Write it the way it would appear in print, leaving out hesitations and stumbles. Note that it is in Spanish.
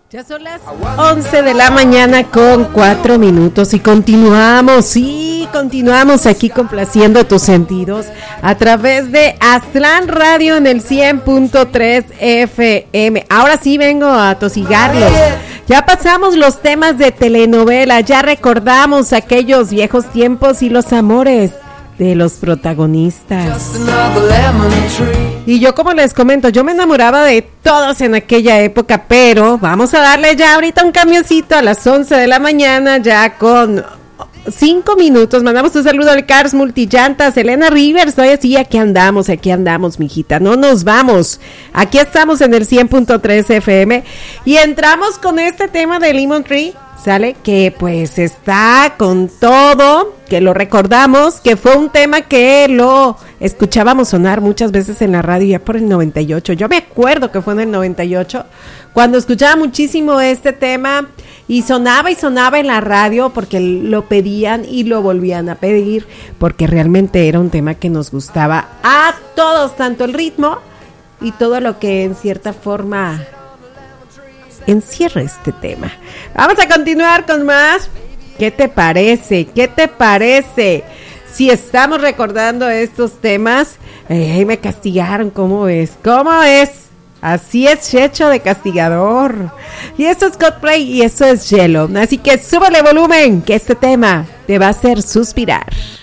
Ya son las 11 de la mañana con 4 minutos y continuamos aquí complaciendo tus sentidos a través de Aztlán Radio en el 100.3 FM. Ahora sí vengo a tosigarlos. Ya pasamos los temas de telenovela, ya recordamos aquellos viejos tiempos y los amores de los protagonistas. Y yo, como les comento, yo me enamoraba de todos en aquella época, pero vamos a darle ya ahorita un camioncito a las 11 de la mañana, ya con 5 minutos. Mandamos un saludo al Cars Multillantas, Elena Rivers. Hoy sí, aquí andamos, mijita, no nos vamos. Aquí estamos en el 100.3 FM y entramos con este tema de Lemon Tree. Sale que pues está con todo, que lo recordamos, que fue un tema que lo escuchábamos sonar muchas veces en la radio ya por el 98. Yo me acuerdo que fue en el 98 cuando escuchaba muchísimo este tema y sonaba en la radio porque lo pedían y lo volvían a pedir porque realmente era un tema que nos gustaba a todos, tanto el ritmo y todo lo que en cierta forma encierra este tema. Vamos a continuar con más. ¿Qué te parece? Si estamos recordando estos temas, me castigaron, ¿cómo es? Así es, Checho de castigador. Y esto es Coldplay y esto es Yellow. Así que súbele volumen, que este tema te va a hacer suspirar.